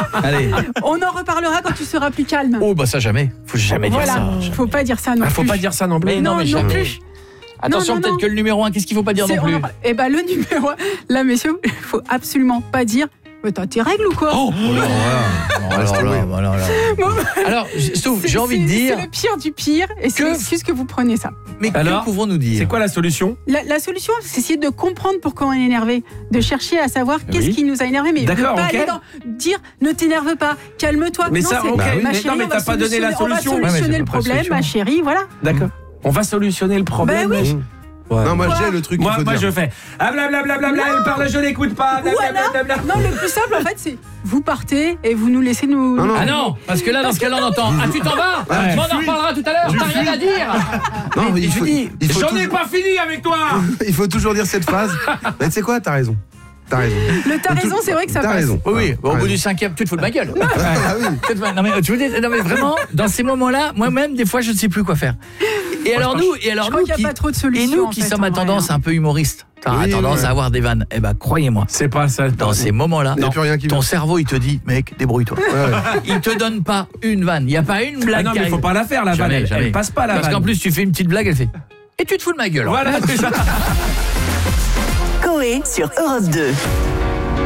Allez. On en reparlera quand tu seras plus calme. Oh, bah ça jamais. Faut jamais dire ça. Faut pas dire ça non plus. Faut pas dire ça non plus. Mais non, mais non jamais. plus. Attention, Non, peut-être non. que le numéro 1, qu'est-ce qu'il faut pas dire non plus? Eh ben le numéro 1, là messieurs, il faut absolument pas dire mais t'as tes règles ou quoi? Oh là. Alors, Stouff, j'ai envie de dire. C'est le pire du pire et c'est l'excuse que vous prenez ça. Mais alors, que pouvons-nous dire? C'est quoi la solution? La solution, c'est essayer de comprendre pourquoi on est énervé, de chercher à savoir qu'est-ce qui nous a énervé, mais d'accord, ne pas ok. aller dire ne t'énerve pas, calme-toi. Mais non, ça, c'est, ok, ma mais chérie, non, mais on va t'as pas donné la solution. On va solutionner Ouais, mais le j'ai pas de problème, solution. ma chérie, voilà. D'accord. On va solutionner le problème. Ben oui. Ouais. Non, moi j'ai le truc qu'il faut Moi dire. je fais blablabla, elle parle, je l'écoute pas. Blablabla. Non, le plus simple en fait, c'est vous partez et vous nous laissez nous. Non, non. Ah non, parce que là, dans ce cas-là, on entend. Ah, tu t'en vas? Ouais. Bon, on en reparlera tout à l'heure, t'as rien à dire. Non, Mais il je faut, dis, il faut J'en ai toujours- pas fini avec toi. il faut toujours dire cette phrase. Mais tu sais quoi, t'as raison. T'as raison. T'as raison, c'est vrai que ça T'as passe. raison. Oui, au T'as bout raison. du 5e, tu te fous de ma gueule. Ah oui. Non mais vraiment, dans ces moments-là, moi-même, des fois, je ne sais plus quoi faire. Et alors nous, je crois qu'il y a pas trop de solutions, et nous en qui fait, sommes en à vrai, tendance hein. un peu humoriste, à Oui, tendance ouais. à avoir des vannes. Eh ben, croyez-moi, C'est pas ça. dans ces moments-là, Il y a plus rien qui ton va. cerveau, il te dit, mec, débrouille-toi. Ouais. Il te donne pas une vanne. Il y a pas une blague. Ah non, qui mais faut arrive. pas la faire la vanne. Jamais. Elle passe pas la Parce vanne. qu'en plus, tu fais une petite blague, elle fait. Et tu te fous de ma gueule. Voilà, c'est ça. Coé sur Europe 2.